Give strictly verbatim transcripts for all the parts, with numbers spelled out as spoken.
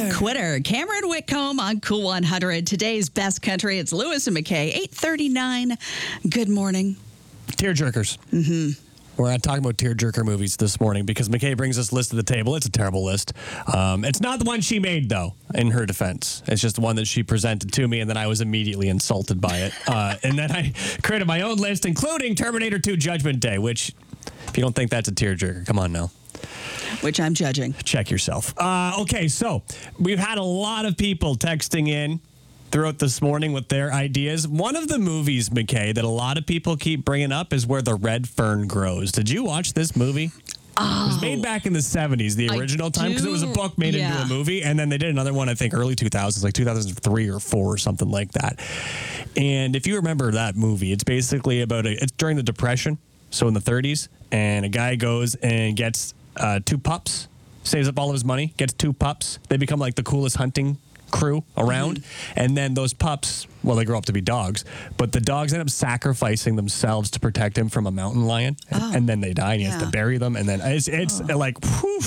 Quitter. Cameron Whitcomb on Cool one hundred. Today's best country. It's Lewis and McKay, eight thirty-nine. Good morning. Tearjerkers. Mm-hmm. We're not talking about tearjerker movies this morning because McKay brings this list to the table. It's a terrible list. Um, it's not the one she made, though, in her defense. It's just the one that she presented to me, and then I was immediately insulted by it. Uh, and then I created my own list, including Terminator two Judgment Day, which, if you don't think that's a tearjerker, come on now. Which I'm judging. Check yourself. Uh, okay, so we've had a lot of people texting in throughout this morning with their ideas. One of the movies, McKay, that a lot of people keep bringing up is Where the Red Fern Grows. Did you watch this movie? Oh, it was made back in the seventies, the original I time, because it was a book made yeah. into a movie, and then they did another one, I think, early two thousands, like two thousand three or four or something like that. And if you remember that movie, it's basically about, a, it's during the Depression, so in the thirties, and a guy goes and gets uh, two pups, saves up all of his money, gets two pups. They become like the coolest hunting crew around, mm-hmm. and then those pups, well, they grow up to be dogs, but the dogs end up sacrificing themselves to protect him from a mountain lion, and, oh. and then they die, and he yeah. has to bury them, and then it's, it's oh. like, whew,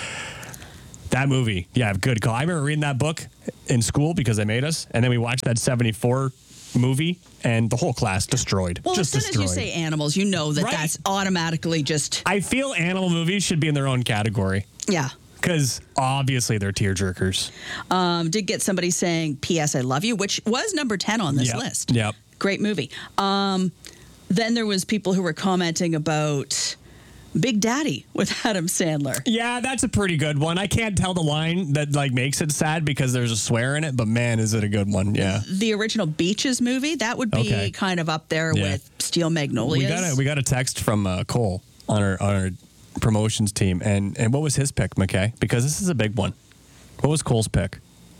that movie, yeah, good call. I remember reading that book in school because they made us, and then we watched that seventy-four movie, and the whole class destroyed. Well, just as soon destroyed. as you say animals, you know that right? that's automatically just... I feel animal movies should be in their own category. Yeah. Because obviously they're tearjerkers. Um, did get somebody saying, P S I love you, which was number ten on this yep. list. Yep. Great movie. Um, then there was people who were commenting about Big Daddy with Adam Sandler. Yeah, that's a pretty good one. I can't tell the line that like makes it sad because there's a swear in it, but man, is it a good one. Yeah. The original Beaches movie, that would be okay. kind of up there yeah. with Steel Magnolias. We got a, we got a text from uh, Cole on our on our promotions team, and and what was his pick, McKay? Because this is a big one. What was Cole's pick?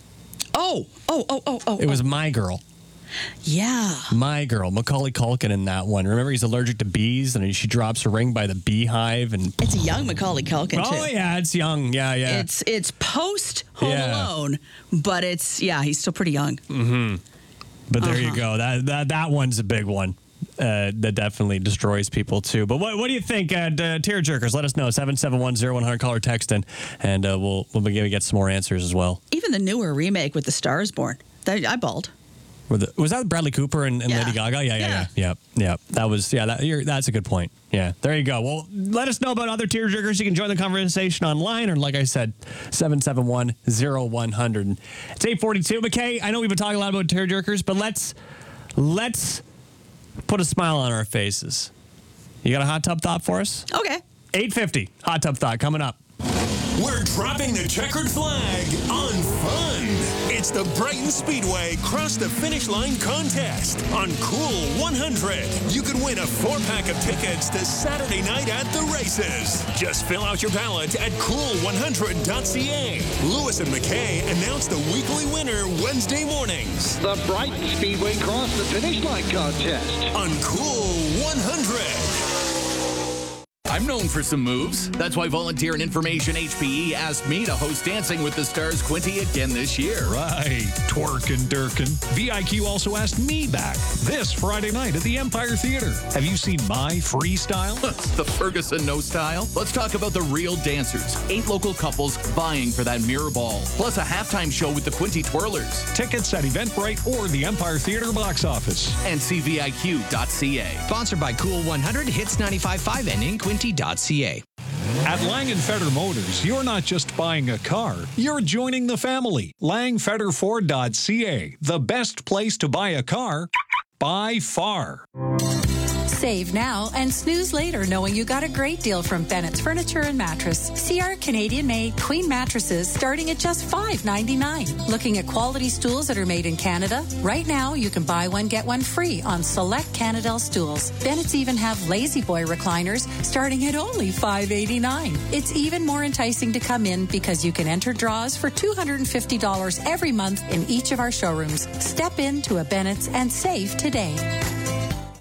Oh, oh, oh, oh, oh. It was oh. My Girl. Yeah. My Girl. Macaulay Culkin in that one. Remember, he's allergic to bees, and she drops a ring by the beehive, and it's a young Macaulay Culkin too. Oh yeah, it's young. Yeah, yeah. It's it's post Home yeah. Alone, but it's yeah, he's still pretty young. Mm-hmm. But there uh-huh. you go. That that that one's a big one. Uh, that definitely destroys people too. But what what do you think, uh, tearjerkers? Let us know. seven seven one zero one hundred, call or text in, and uh, we'll we'll begin to get some more answers as well. Even the newer remake with The Stars Born, that, I bawled. The, was that Bradley Cooper and, and yeah. Lady Gaga? Yeah, yeah, yeah, yeah, yeah. yeah. That was yeah. That, you're, that's a good point. Yeah, there you go. Well, let us know about other tearjerkers. You can join the conversation online, or like I said, seven seven one zero one hundred. It's eight forty-two. McKay, I know we've been talking a lot about tearjerkers, but let's let's. put a smile on our faces. You got a hot tub thought for us? Okay. eight fifty, hot tub thought coming up. We're dropping the checkered flag on fun. It's the Brighton Speedway Cross the Finish Line contest on Cool one hundred. You could win a four-pack of tickets to Saturday night at the races. Just fill out your ballot at cool one hundred dot c a. Lewis and McKay announce the weekly winner Wednesday mornings. The Brighton Speedway Cross the Finish Line contest on Cool one hundred. I'm known for some moves. That's why Volunteer and Information H P E asked me to host Dancing with the Stars Quinty again this year. Right. Twerkin' Durkin. V I Q also asked me back this Friday night at the Empire Theater. Have you seen my freestyle? The Ferguson No Style. Let's talk about the real dancers. Eight local couples vying for that mirror ball. Plus a halftime show with the Quinty Twirlers. Tickets at Eventbrite or the Empire Theater box office. And C V I Q dot C A. Sponsored by Cool one hundred, Hits ninety-five point five, and in Quinty dot C A. At Lang and Feder Motors, you're not just buying a car, you're joining the family. Lang Feder Ford dot C A, the best place to buy a car by far. Save now and snooze later knowing you got a great deal from Bennett's Furniture and Mattress. See our Canadian-made queen mattresses starting at just five ninety-nine. Looking at quality stools that are made in Canada? Right now, you can buy one, get one free on select Canadel stools. Bennett's even have Lazy Boy recliners starting at only five eighty-nine. It's even more enticing to come in because you can enter draws for two hundred fifty dollars every month in each of our showrooms. Step into a Bennett's and save today.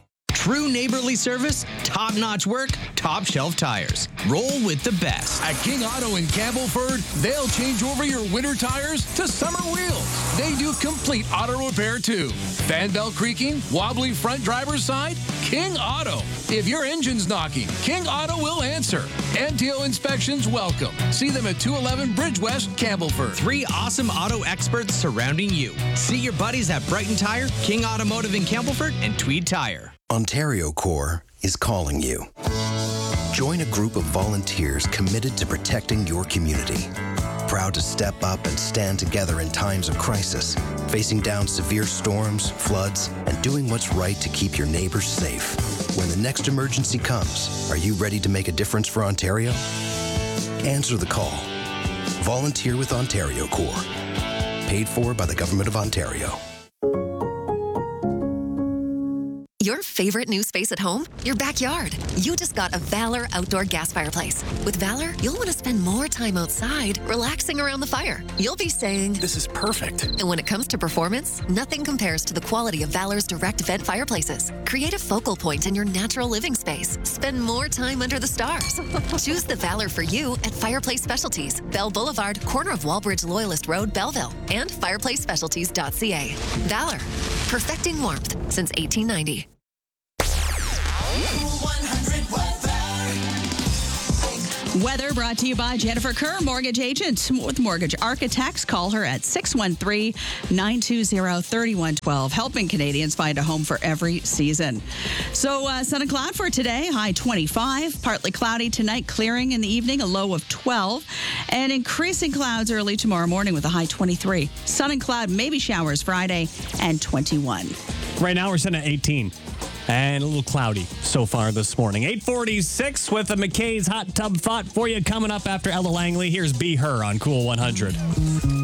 True neighborly service, top-notch work, top-shelf tires. Roll with the best. At King Auto in Campbellford, they'll change over your winter tires to summer wheels. They do complete auto repair too. Fan belt creaking, wobbly front driver's side? King Auto. If your engine's knocking, King Auto will answer. N T O inspections welcome. See them at two eleven Bridge West, Campbellford. Three awesome auto experts surrounding you. See your buddies at Brighton Tire, King Automotive in Campbellford, and Tweed Tire. Ontario Corps is calling you. Join a group of volunteers committed to protecting your community. Proud to step up and stand together in times of crisis, facing down severe storms, floods, and doing what's right to keep your neighbors safe. When the next emergency comes, are you ready to make a difference for Ontario? Answer the call. Volunteer with Ontario Corps. Paid for by the Government of Ontario. Your favorite new space at home? Your backyard. You just got a Valor outdoor gas fireplace. With Valor, you'll want to spend more time outside, relaxing around the fire. You'll be saying, "This is perfect." And when it comes to performance, nothing compares to the quality of Valor's direct vent fireplaces. Create a focal point in your natural living space. Spend more time under the stars. Choose the Valor for you at Fireplace Specialties, Bell Boulevard, corner of Wallbridge Loyalist Road, Belleville, and fireplace specialties dot c a. Valor, perfecting warmth since eighteen ninety. Weather brought to you by Jennifer Kerr, mortgage agent with Mortgage Architects. Call her at six one three, nine two zero, three one one two, helping Canadians find a home for every season. So uh, sun and cloud for today, high twenty-five, partly cloudy tonight, clearing in the evening, a low of twelve, and increasing clouds early tomorrow morning with a high twenty-three. Sun and cloud, maybe showers Friday, and twenty-one. Right now we're sitting at eighteen. And a little cloudy so far this morning. eight forty-six with a McKay's Hot Tub Thought for you coming up after Ella Langley. Here's Be Her on Cool one hundred.